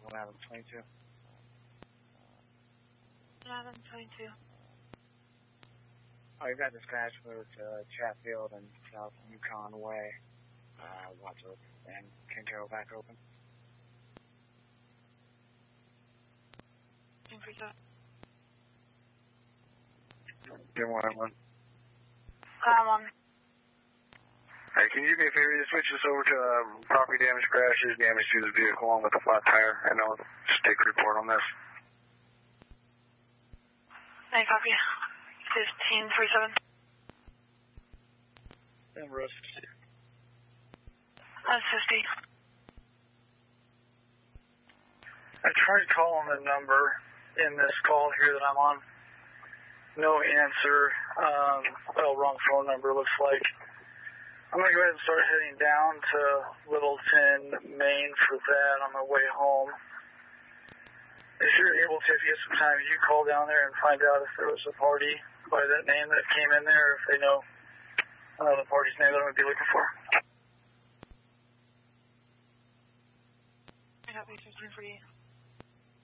Adams 22. Adams 22. Oh, you've got dispatch moved to Chatfield and South Yukon Way. Watch open. And Quintero back open. 10-3-7. Then 1-1. I'm on. Hey, can you do me a favor? Just switch this over to property damage crashes, damage to the vehicle along with the flat tire, and I'll just take a report on this. Hey, copy. 15-3-7. And Rust. That's 50. I tried calling the number in this call here that I'm on. No answer. Wrong phone number, looks like. I'm going to go ahead and start heading down to Littleton, Maine for that on my way home. If you're able to, if you have some time, you call down there and find out if there was a party by that name that came in there, or if they know the party's name that I'm going to be looking for. I got 15 for you.